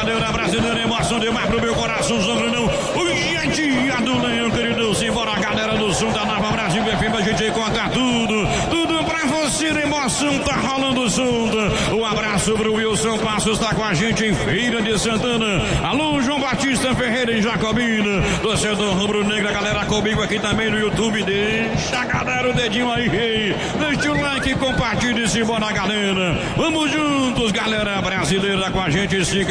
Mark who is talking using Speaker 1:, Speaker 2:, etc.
Speaker 1: galera brasileira, emoção demais pro meu coração, Zambrão. O dia do Leão, querido, simbora, galera do Sul da Nova Brasil FM, a gente conta tudo pra você, emoção tá rolando o som. Um abraço pro Wilson Passos, tá com a gente em Feira de Santana. Alô, João Batista Ferreira e Jacobina, torcedor rubro-negra, galera comigo aqui também no YouTube, deixa a galera o dedinho aí, deixa o like, compartilha e simbora, galera. Vamos juntos, galera brasileira com a gente, siga